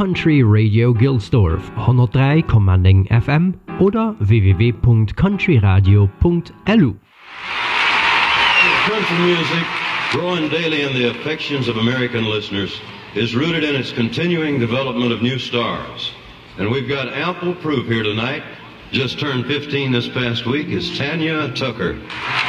Country Radio Gilsdorf 103,9 FM oder www.countryradio.lu. Country music, growing daily in the affections of American listeners, is rooted in its continuing development of new stars. And we've got ample proof here tonight. Just turned 15 this past week is Tanya Tucker.